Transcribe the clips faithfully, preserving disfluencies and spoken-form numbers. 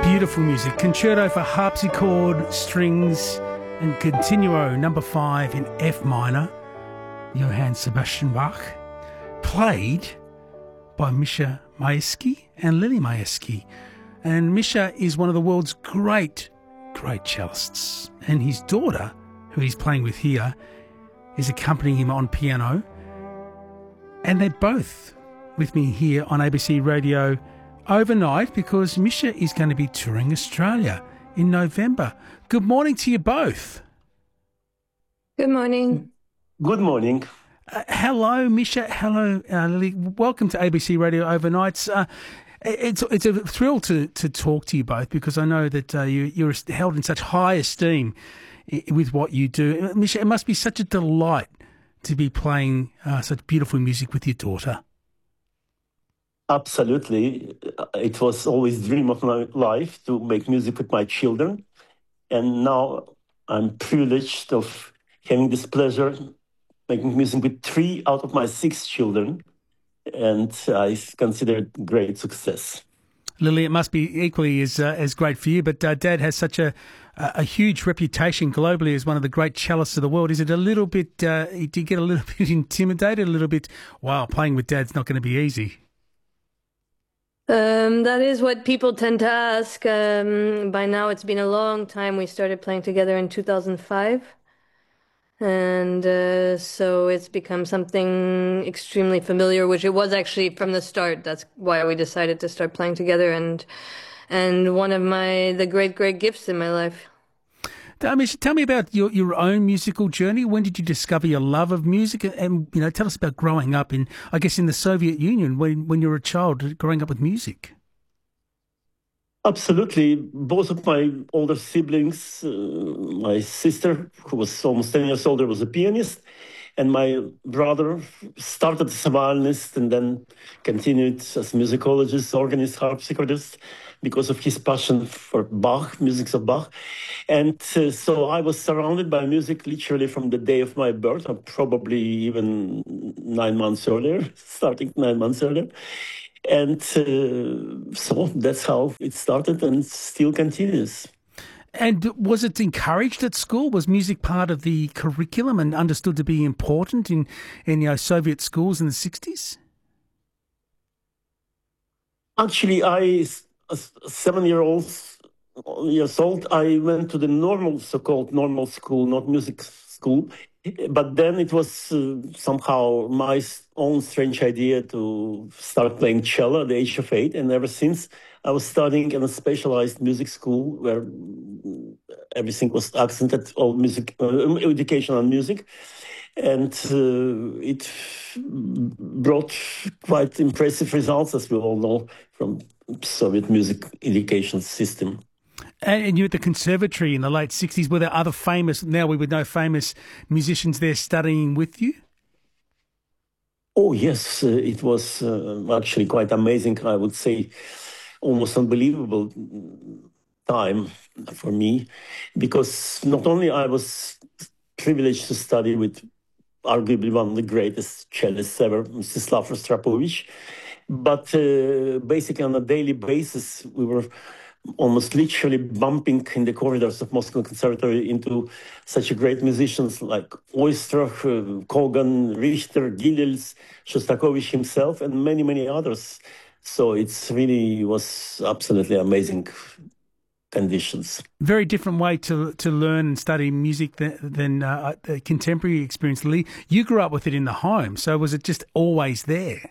Beautiful music. Concerto for harpsichord, strings and continuo number five in F minor, Johann Sebastian Bach, played by Misha Majeski and Lily Majeski. And Misha is one of the world's great, great cellists. And his daughter, who he's playing with here, is accompanying him on piano. And they're both with me here on A B C Radio overnight because Misha is going to be touring Australia in November. Good morning to you both. Good morning. Good morning. Uh, hello, Misha. Hello, uh, Lily. Welcome to A B C Radio Overnights. Uh, it's it's a thrill to, to talk to you both because I know that uh, you, you're held in such high esteem with what you do. Misha, it must be such a delight to be playing uh, such beautiful music with your daughter. Absolutely. It was always a dream of my life to make music with my children. And now I'm privileged of having this pleasure making music with three out of my six children. And I consider it great success. Lily, it must be equally as uh, as great for you, but uh, Dad has such a a huge reputation globally as one of the great cellists of the world. Is it a little bit, uh, do you get a little bit intimidated, a little bit, wow, playing with Dad's not going to be easy? Um, that is what people tend to ask. Um, by now, it's been a long time. We started playing together in two thousand five. And uh, so it's become something extremely familiar, which it was actually from the start. That's why we decided to start playing together. And and one of my the great, great gifts in my life. Misha, tell me about your, your own musical journey. When did you discover your love of music? And, you know, tell us about growing up in, I guess, in the Soviet Union when, when you were a child, growing up with music. Absolutely. Both of my older siblings, uh, my sister, who was almost ten years older, was a pianist. And my brother started as a violinist and then continued as musicologist, organist, harpsichordist, because of his passion for Bach, music of Bach. And uh, so I was surrounded by music literally from the day of my birth, or probably even nine months earlier, starting nine months earlier. And uh, so that's how it started and still continues. And was it encouraged at school? Was music part of the curriculum and understood to be important in, in you know, Soviet schools in the sixties? Actually, I, as seven-year-old, years old, I went to the normal, so-called normal school, not music school. But then it was uh, somehow my own strange idea to start playing cello at the age of eight. And ever since, I was studying in a specialized music school where everything was accented, all music, uh, education on music. And uh, it brought quite impressive results, as we all know, from Soviet music education system. And you at the conservatory in the late sixties, were there other famous, now we would know famous musicians there studying with you? Oh, yes. Uh, it was uh, actually quite amazing, I would say, almost unbelievable time for me, because not only I was privileged to study with arguably one of the greatest cellists ever, Mstislav Rostropovich, but uh, basically on a daily basis, we were almost literally bumping in the corridors of Moscow Conservatory into such great musicians like Oistrakh, uh, Kogan, Richter, Gilels, Shostakovich himself, and many, many others. So it's really was absolutely amazing conditions. Very different way to to learn and study music than, than uh, the contemporary experience. Lee, you grew up with it in the home, so was it just always there?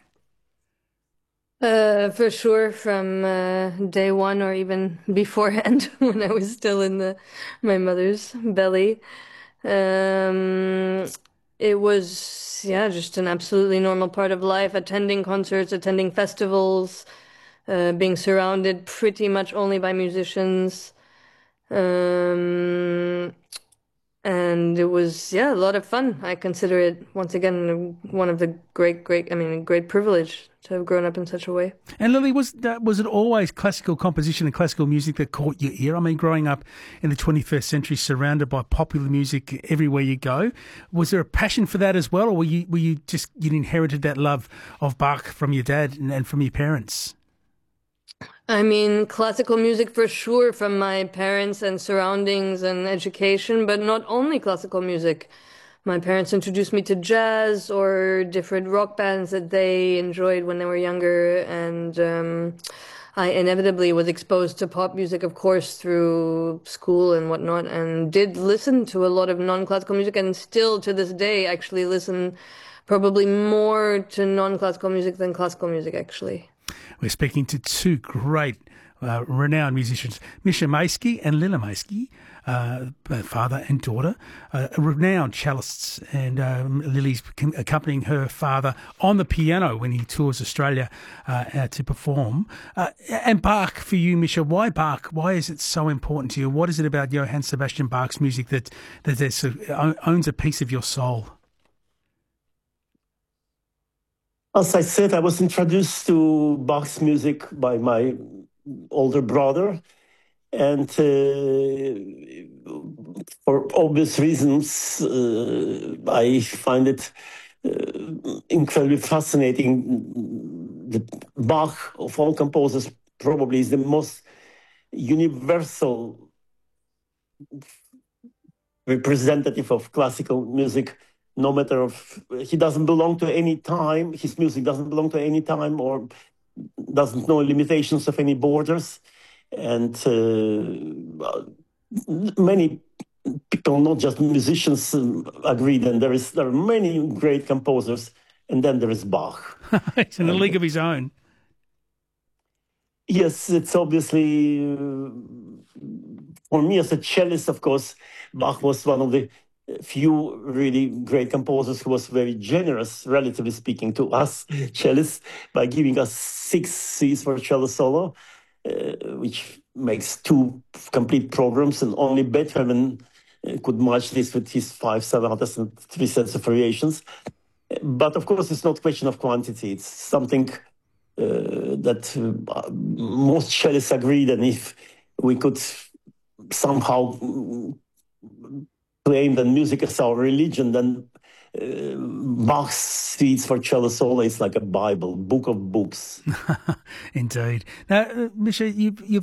Uh, for sure, from uh, day one or even beforehand, when I was still in the my mother's belly. Um, it was, yeah, just an absolutely normal part of life, attending concerts, attending festivals, uh, being surrounded pretty much only by musicians. Um, and it was, yeah, a lot of fun. I consider it, once again, one of the great, great, I mean, a great privilege to have grown up in such a way. And Lily, was that, was it always classical composition and classical music that caught your ear? I mean, growing up in the twenty-first century, surrounded by popular music everywhere you go, was there a passion for that as well, or were you were you just you inherited that love of Bach from your dad and, and from your parents? I mean, classical music for sure from my parents and surroundings and education, but not only classical music. My parents introduced me to jazz or different rock bands that they enjoyed when they were younger, and um, I inevitably was exposed to pop music, of course, through school and whatnot, and did listen to a lot of non-classical music, and still to this day actually listen probably more to non-classical music than classical music, actually. We're speaking to two great, uh, renowned musicians, Misha Maisky and Lila Maisky, uh, father and daughter, uh, renowned cellists, and um, Lily's accompanying her father on the piano when he tours Australia uh, uh, to perform. Uh, and Bach, for you, Misha, why Bach? Why is it so important to you? What is it about Johann Sebastian Bach's music that, that, that owns a piece of your soul? As I said, I was introduced to Bach's music by my older brother, and uh, for obvious reasons, uh, I find it uh, incredibly fascinating. The Bach, of all composers, probably is the most universal representative of classical music. No matter of, he doesn't belong to any time. His music doesn't belong to any time or doesn't know limitations of any borders. And uh, many people, not just musicians, agree that there is there are many great composers, and then there is Bach. He's in a league of his own. Yes, it's obviously, uh, for me as a cellist, of course, Bach was one of the few really great composers who was very generous, relatively speaking, to us cellists by giving us six C's for cello solo, uh, which makes two complete programs, and only Beethoven uh, could match this with his five sonatas and three sets of variations. But of course, it's not a question of quantity. It's something uh, that uh, most cellists agree that if we could somehow claim that music is our religion, then uh, Bach's Suites for cello solo is like a Bible, book of books. Indeed. Now, uh, Misha, you've, you've